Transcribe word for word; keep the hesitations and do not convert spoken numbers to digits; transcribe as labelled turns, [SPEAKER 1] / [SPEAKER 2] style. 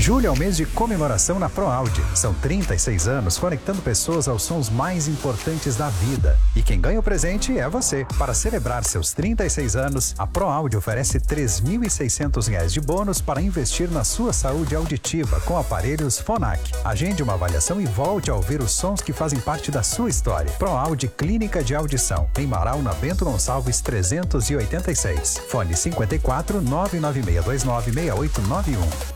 [SPEAKER 1] Julho é o mês de comemoração na ProAudio. São trinta e seis anos conectando pessoas aos sons mais importantes da vida. E quem ganha o presente é você. Para celebrar seus trinta e seis anos, a ProAudio oferece três mil e seiscentos reais de bônus para investir na sua saúde auditiva com aparelhos Phonak. Agende uma avaliação e volte a ouvir os sons que fazem parte da sua história. ProAudio Clínica de Audição, em Marau, na Bento Gonçalves trezentos e oitenta e seis. Fone cinquenta e quatro, nove nove seis dois nove, seis oito nove um.